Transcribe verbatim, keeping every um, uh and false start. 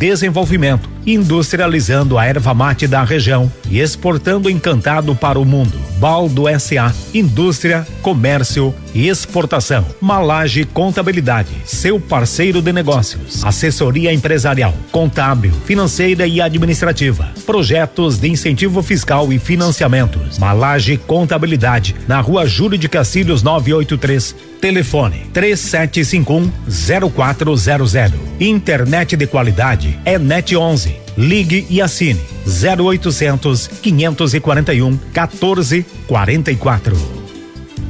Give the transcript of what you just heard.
desenvolvimento, industrializando a erva mate da região e exportando encantado para o mundo. Baldo S A, indústria, comércio e exportação. Malage Contabilidade, seu parceiro de negócios. Assessoria empresarial, contábil, financeira e administrativa. Projetos de incentivo fiscal e financiamentos. Malage Contabilidade, na Rua Júlio de Castilhos novecentos e oitenta e três. Telefone três sete cinco um zero quatro zero zero. Internet de qualidade é Net onze. Ligue e assine zero oitocentos, quinhentos e quarenta e um, quatorze quarenta e quatro.